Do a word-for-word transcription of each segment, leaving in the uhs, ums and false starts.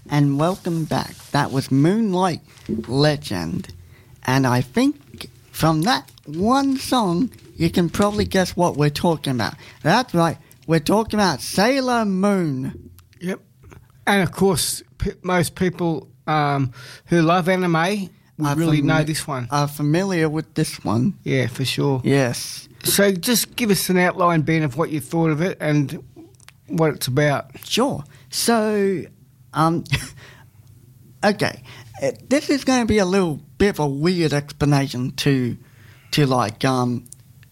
and welcome back. That was Moonlight Legend. And I think from that one song, you can probably guess what we're talking about. That's right, we're talking about Sailor Moon. Yep. And of course, p- most people um, who love anime would really fami- know this one. Are familiar with this one. Yeah, for sure. Yes. So just give us an outline, Ben, of what you thought of it and what it's about. Sure. So, um, okay, uh, this is going to be a little bit of a weird explanation to, to like, um,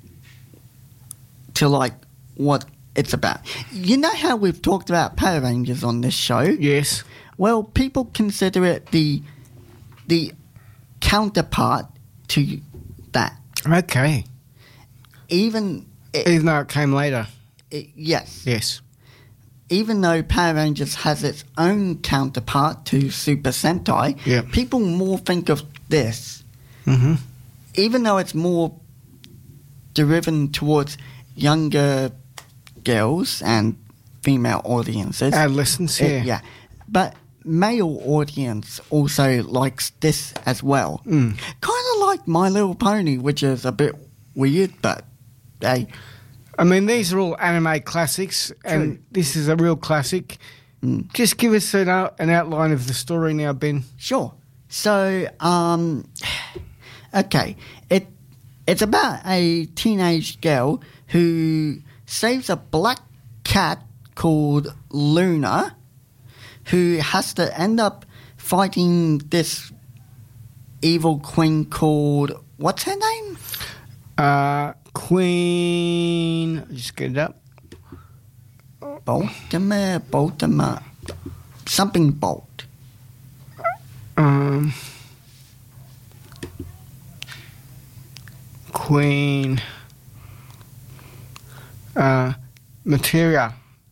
to like what it's about. You know how we've talked about Power Rangers on this show? Yes. Well, people consider it the the counterpart to that. Okay. Even it, even though it came later. It, yes. Yes. Even though Power Rangers has its own counterpart to Super Sentai, yep. people more think of this. Mm-hmm. Even though it's more driven towards younger girls and female audiences. Adolescents, yeah. It, yeah. But male audience also likes this as well. Mm. Kind of like My Little Pony, which is a bit weird, but hey. I mean, these are all anime classics, True. And this is a real classic. Mm. Just give us an, out, an outline of the story now, Ben. Sure. So, um, okay, it it's about a teenage girl who saves a black cat called Luna, who has to end up fighting this evil queen called, what's her name? Uh, Queen, just get it up. Baltimore, Baltimore, something Bolt. Um, Queen, uh, Materia,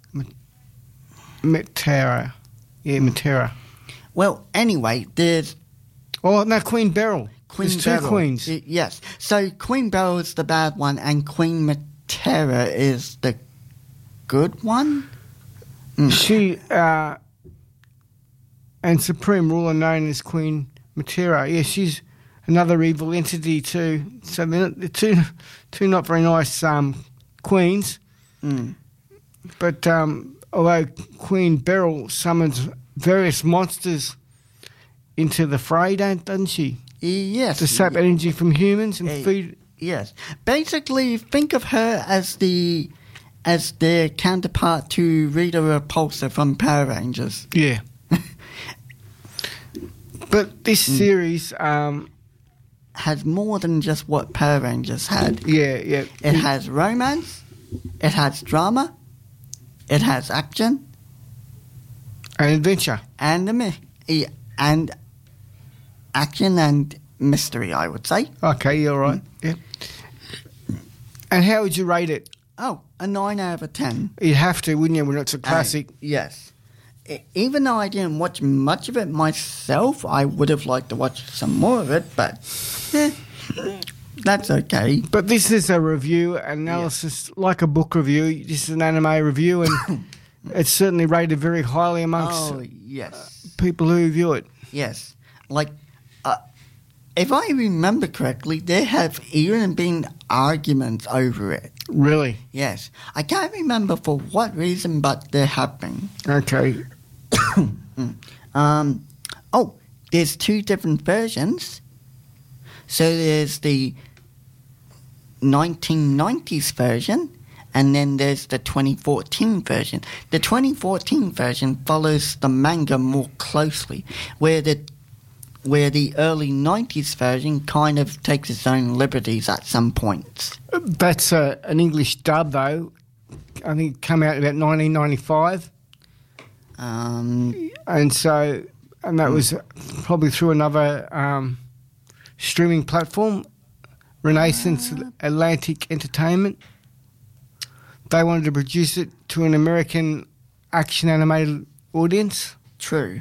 Matera, yeah, Matera. Well, anyway, there's... Oh, no, Queen Beryl. Queen There's two Beryl. queens. Y- yes. So Queen Beryl is the bad one and Queen Matera is the good one? Mm. She, uh, and Supreme Ruler known as Queen Matera. Yeah, she's another evil entity too. So they're two, two not very nice um, queens. Mm. But um, although Queen Beryl summons various monsters into the fray, don't, doesn't she? Yes. To sap energy from humans and uh, feed... Yes. Basically, think of her as the as their counterpart to Rita Repulsa from Power Rangers. Yeah. But this mm. series... Um, has more than just what Power Rangers had. Yeah, yeah. It has romance, it has drama, it has action. And adventure. And, the, and action and mystery, I would say. Okay, you're right. Mm. Yeah. And how would you rate it? Oh, a nine out of ten. You'd have to, wouldn't you, when it's a classic? Uh, yes. I, even though I didn't watch much of it myself, I would have liked to watch some more of it, but eh, that's okay. But this is a review analysis, yeah. Like a book review. This is an anime review, and it's certainly rated very highly amongst oh, yes. uh, people who view it. Yes. Like, uh, if I remember correctly, there have even been arguments over it. Really? Yes. I can't remember for what reason, but there have been. Okay. um, oh, there's two different versions. So there's the nineteen nineties version, and then there's the twenty fourteen version. The twenty fourteen version follows the manga more closely, where the where the early nineties version kind of takes its own liberties at some points. That's uh, an English dub, though. I think it came out about nineteen ninety-five. Um, and so, and that was probably through another um, streaming platform, Renaissance uh, Atlantic Entertainment. They wanted to produce it to an American action animated audience. True.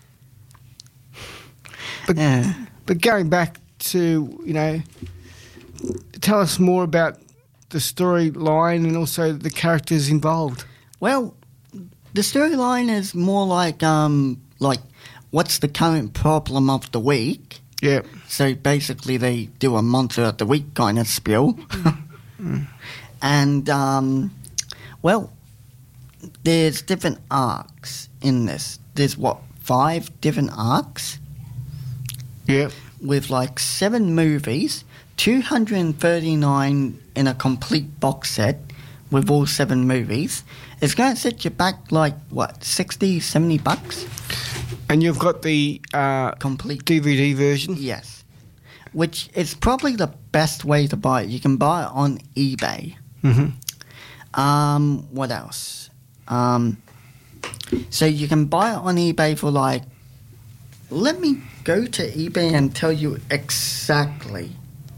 But, yeah. but going back to, you know, tell us more about the storyline and also the characters involved. Well, the storyline is more like um like what's the current problem of the week. Yeah. So basically they do a monster of the week kind of spiel. mm. And, um, well, there's different arcs in this. There's, what, five different arcs? Yeah. With, like, seven movies, two hundred thirty-nine in a complete box set with all seven movies. It's going to set you back, like, what, sixty, seventy bucks? And you've got the uh, complete D V D version? Yes. Which is probably the best way to buy it. You can buy it on eBay. Mm-hmm. Um, what else? Um, so you can buy it on eBay for, like, let me go to eBay and tell you exactly.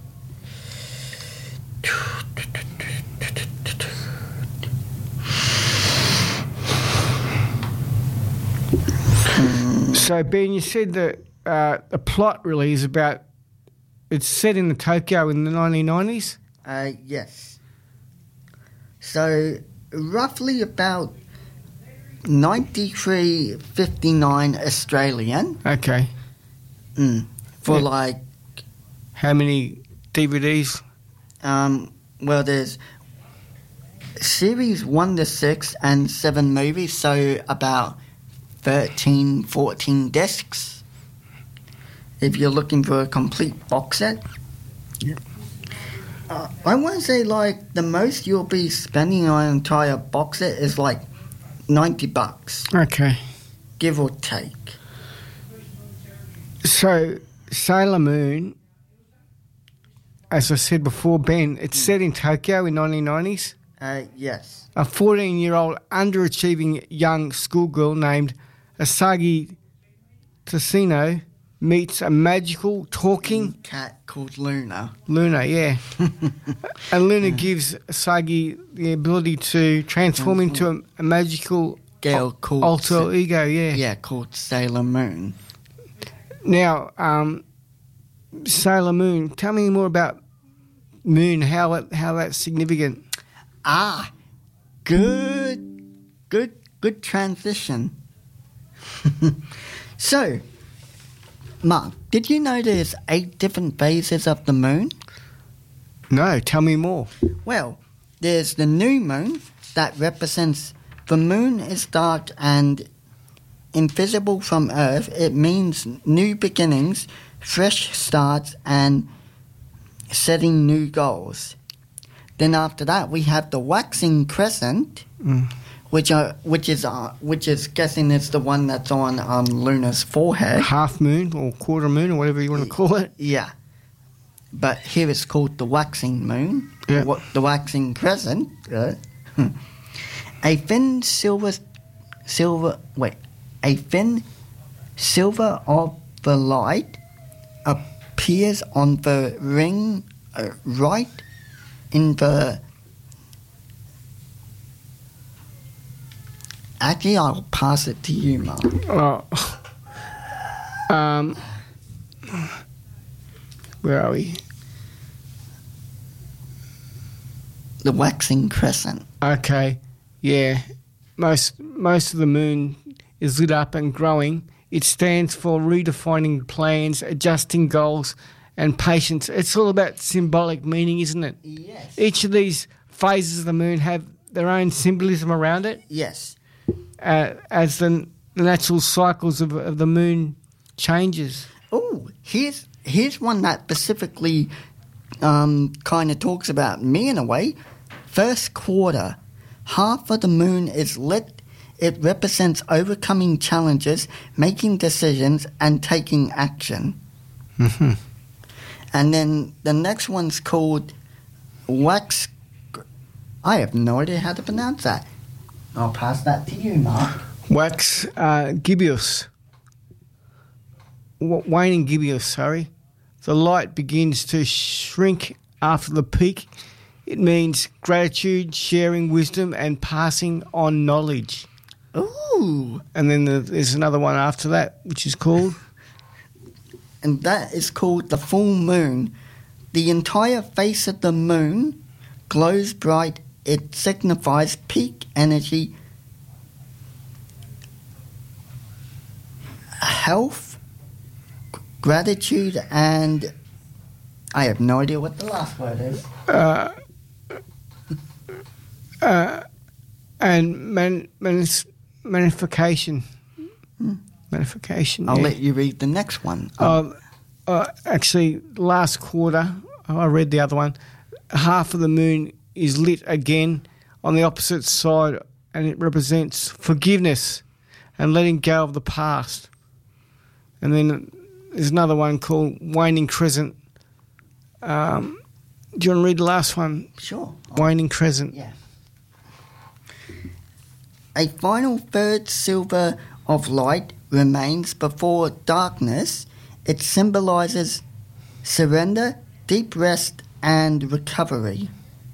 So, Ben, you said that uh, the plot really is about, it's set in the Tokyo in the nineteen nineties? Uh, yes. So, roughly about ninety-three fifty-nine Australian. Okay. Mm, for, Yeah. like... How many D V Ds? Um, well, there's series one to six and seven movies, so about thirteen, fourteen discs. If you're looking for a complete box set. Yeah. Uh, I want to say, like, the most you'll be spending on an entire box set is, like, ninety bucks, Okay. give or take. So, Sailor Moon, as I said before, Ben, it's set in Tokyo in nineteen nineties. Uh, yes. A fourteen-year-old underachieving young schoolgirl named Asagi Tsukino meets a magical talking Cat called Luna. Luna, yeah. And Luna gives Asagi the ability to transform into a, a magical Girl called... alter Sa- ego, yeah. Yeah, called Sailor Moon. Now, um, Sailor Moon, tell me more about Moon, how it, how that's significant. Ah, good, good, good transition. So, Mark, did you know there's eight different phases of the moon? No, tell me more. Well, there's the new moon that represents the moon is dark and invisible from Earth. It means new beginnings, fresh starts, and setting new goals. Then after that, we have the waxing crescent, Mm. which are which is uh, which is guessing it's the one that's on um, Luna's forehead. Half moon or quarter moon or whatever you want to call it. Yeah, but here it's called the waxing moon. Yeah. What the waxing crescent? Uh, a thin silver, silver. Wait, a thin silver of the light appears on the ring uh, right in the. Actually, I'll pass it to you, Mark. Oh. Um, where are we? The waxing crescent. Okay, yeah. Most most of the moon is lit up and growing. It stands for redefining plans, adjusting goals, and patience. It's all about symbolic meaning, isn't it? Yes. Each of these phases of the moon have their own symbolism around it, Yes. uh, as the, the natural cycles of, of the moon changes. Oh, here's here's one that specifically um, kind of talks about me in a way. First quarter, half of the moon is lit. It represents overcoming challenges, making decisions, and taking action. Mm-hmm. And then the next one's called wax. I have no idea how to pronounce that. I'll pass that to you, Mark. Wax uh, gibbous. W- waning gibbous, sorry. The light begins to shrink after the peak. It means gratitude, sharing wisdom, and passing on knowledge. Ooh. And then the, there's another one after that, which is called... And that is called the full moon. The entire face of the moon glows bright. It signifies peak energy. health, g- gratitude, and I have no idea what the last word is. Uh, uh, and man, manis, magnification. Hmm. Magnification. I'll yeah. let you read the next one. Uh, uh, actually, last quarter, I read the other one. Half of the moon is lit again on the opposite side, and it represents forgiveness and letting go of the past. And then there's another one called Waning Crescent. Um, do you want to read the last one? Sure. Waning Crescent. Yeah. A final third silver of light remains before darkness. It symbolizes surrender, deep rest, and recovery.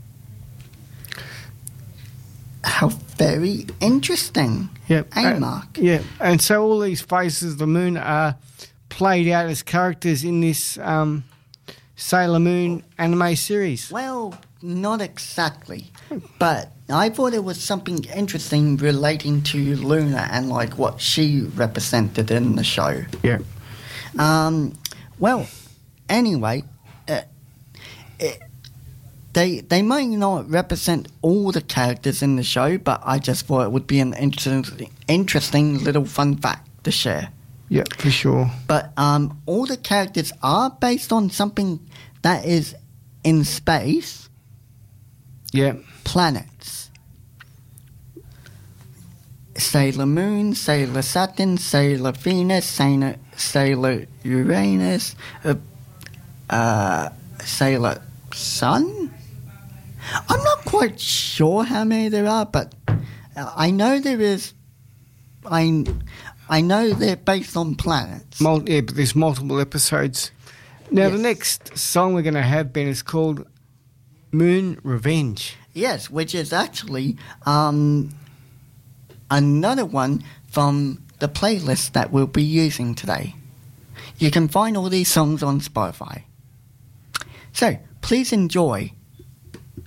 How very interesting. Yep. Hey, Uh, Mark. Yeah, and so all these phases of the moon are played out as characters in this um, Sailor Moon anime series. Well, not exactly. But I thought it was something interesting relating to Luna and like what she represented in the show. Yeah. Um, well, anyway, uh, it, they they might not represent all the characters in the show, but I just thought it would be an interesting, interesting little fun fact to share. Yeah, for sure. But um, all the characters are based on something that is in space, Yeah. planets. Sailor Moon, Sailor Saturn, Sailor Venus, Sailor, Sailor Uranus, uh, uh, Sailor Sun? I'm not quite sure how many there are, but I know there is. I, I know they're based on planets. Mul- yeah, but there's multiple episodes. Now, the Yes. next song we're going to have, Ben, is called Moon Revenge. Yes, which is actually um, another one from the playlist that we'll be using today. You can find all these songs on Spotify. So, please enjoy